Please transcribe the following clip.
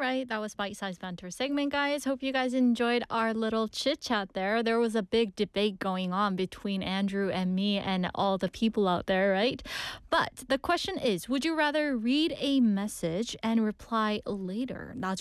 right. That was Bite-Sized Banter segment, guys. Hope you guys enjoyed our little chit-chat there. There was a big debate going on between Andrew and me and all the people out there, right? But the question is, would you rather read a message and reply later?